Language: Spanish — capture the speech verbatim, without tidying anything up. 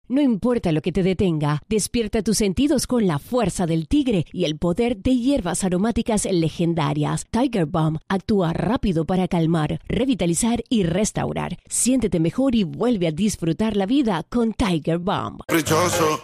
No importa lo que te detenga, despierta tus sentidos con la fuerza del tigre y el poder de hierbas aromáticas legendarias. Tiger Balm actúa rápido para calmar, revitalizar y restaurar. Siéntete mejor y vuelve a disfrutar la vida con Tiger Balm. Caprichoso.